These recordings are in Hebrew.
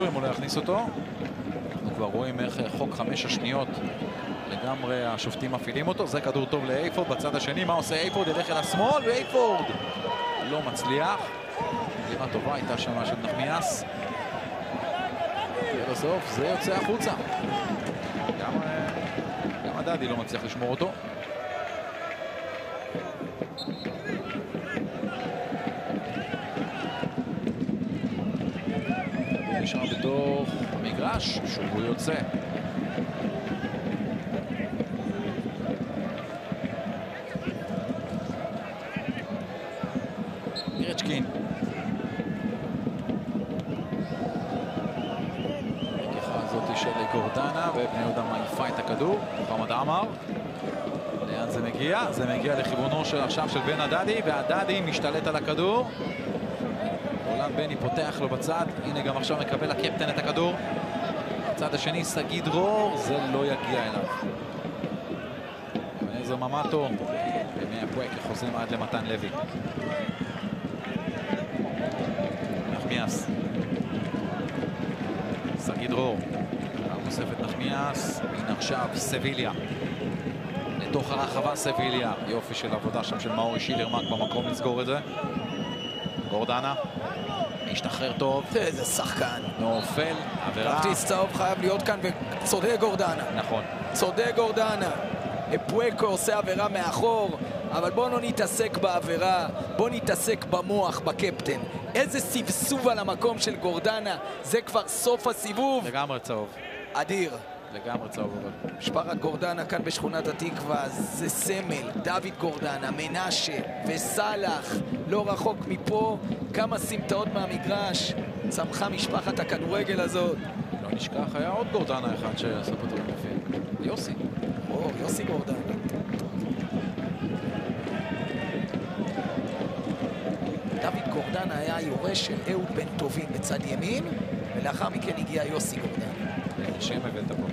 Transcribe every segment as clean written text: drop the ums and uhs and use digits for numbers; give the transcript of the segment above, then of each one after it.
אם הוא לא יכניס אותו. אנחנו כבר רואים איך חוק 5 השניות לגמרי השופטים מפעילים אותו. זה כדור טוב לאייפורד בצד השני. מה עושה אייפורד? ילך אל השמאל, ואייפורד לא מצליח. לירה טובה הייתה שמה של נחמיאס. ובסוף זה יוצא החוצה. גם הדדי לא מצליח לשמור אותו. נשאר בתוך המגרש, שוב הוא יוצא. גרצ'קין. הלקיחה הזאת של גורדנה, ובני יהודה מעיפה את הכדור. מוחמד עמר. לאן זה מגיע? זה מגיע לכיוונו של עכשיו של בן הדדי, והדדי משתלט על הכדור. גולן בני פותח לו בצד, הנה גם עכשיו מקבל הקפטן את הכדור. הצד השני סגי דרור, זה לא יגיע אליו. ונזר ממטו, ומהפואקה חוזרים עד למתן לוי. נחמיאס. סגי דרור. נוספת נחמיאס, הנה עכשיו סביליה. לתוך הרחבה סביליה. יופי של עבודה שם של מאורי שילרמק במקום לסגור את זה. גורדנה. משתחרר טוב. איזה שחקן. נופל, עבירה. כרטיס צהוב חייב להיות כאן, וצודק גורדנה. נכון. צודק גורדנה. פואקה עושה עבירה מאחור, אבל בוא לא נתעסק בעבירה, בוא נתעסק במוח, בקפטן. איזה סבסוב על המקום של גורדנה, זה כבר סוף הסיבוב. לגמרי צהוב. אדיר. לגמרי צהוב. משפחת גורדנה כאן בשכונת התקווה, זה סמל. דוד גורדנה, מנשה וסלח, לא רחוק מפה, כמה סמטאות מהמגרש, צמחה משפחת הכדורגל הזאת. לא נשכח, היה עוד גורדנה אחד שעשה פה דברים יפים. יוסי. יוסי גורדנה. דוד גורדנה היה היורש של אהוד בן טובים בצד ימין, ולאחר מכן הגיע יוסי גורדנה. שם הבאת פה.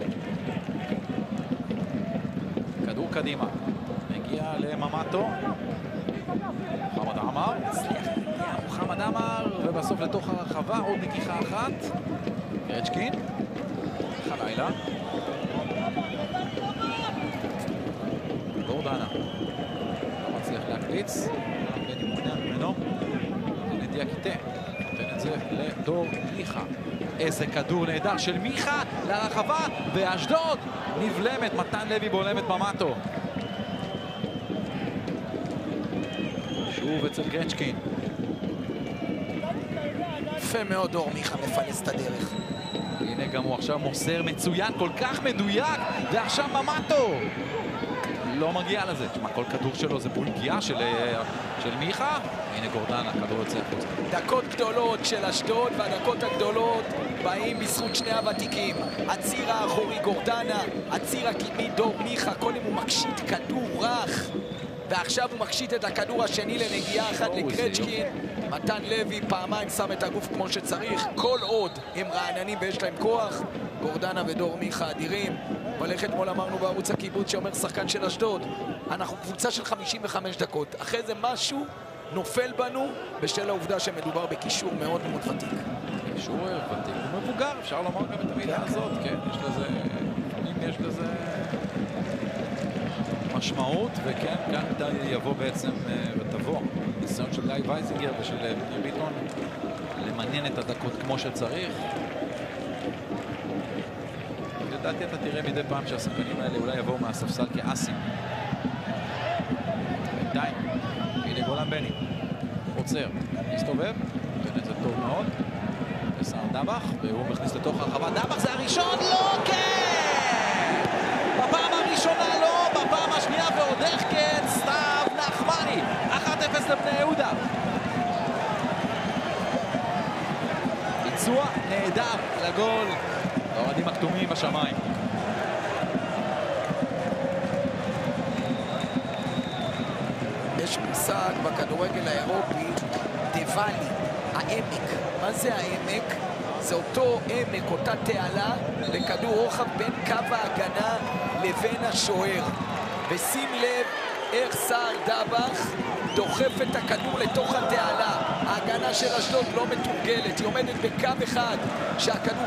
כדור קדימה. מגיע לממטו. מוחמד עמר. מוחמד עמר, ובסוף לתוך הרחבה עוד נקיחה אחת. גרצ'קין. חלילה. גורדנה. לא מצליח להקליץ. בני מונע ממנו. נדיה קיטה. נותן את זה לדור מיכה. איזה כדור נהדר של מיכה לרחבה, ואשדוד נבלמת, מתן לוי בולמת ממטו. שוב אצל גרצ'קין. יפה מאוד דור מיכה מפלס את הדרך. הנה גם הוא עכשיו מוסר מצוין, כל כך מדויק, ועכשיו ממטו. לא מגיע לזה. תשמע, כל כדור שלו זה בול גיאה של מיכה. הנה גורדנה, כדור יוצא החוצה. דקות גדולות של אשדוד, והדקות הגדולות באים בזכות שני הוותיקים. הציר האחורי גורדנה, הציר הקדמי דור מיכה. קודם הוא מקשיט כדור רך, ועכשיו הוא מקשיט את הכדור השני לנגיעה אחת לגרצ'קין. מתן לוי פעמיים שם את הגוף כמו שצריך. כל עוד הם רעננים ויש להם כוח, גורדנה ודור מיכה אדירים. אבל איך אתמול אמרנו בערוץ הקיבוץ שאומר שחקן של אשדוד, אנחנו קבוצה של 55 דקות. אחרי זה משהו נופל בנו בשל העובדה שמדובר בקישור מאוד מאוד ותיק. קישור ותיק ומבוגר, אפשר לומר גם את המילה הזאת, כן, יש לזה משמעות, וכן, כאן יבוא בעצם ותבוא ניסיון של גיא וייזינגר ושל בניר ביטון למנן את הדקות כמו שצריך. לדעתי אתה תראה מדי פעם שהשחקנים האלה אולי יבואו מהספסל כאסים. בינתיים, הנה גולן בני, עוצר, מסתובב, נותן את זה טוב מאוד, לשר דבח, והוא מכניס לתוך הרחבה. דבח זה הראשון, לא כן! בפעם הראשונה לא, בפעם השנייה ועוד איך כן, סתיו נחמני, 1-0 לבני יהודה. ביצוע נהדר לגול, האוהדים הכתומים בשמיים. יש מושג בכדורגל האירופי, דוואלי, העמק. מה זה העמק? זה אותו עמק, אותה תעלה, בכדור רוחב בין קו ההגנה לבין השוער. ושים לב איך סער דבח דוחף את הכדור לתוך התעלה. ההגנה של אשדוד לא מתורגלת, היא עומדת בקו אחד שהכדור